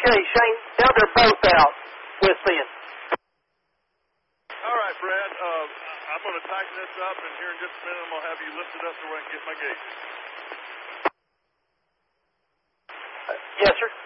Okay, Shane, now they're both out with Lynn. All right, Brad. I'm going to tighten this up, and here in just a minute, I'm going to have you lift it up so I can get my gauge. Yes, sir.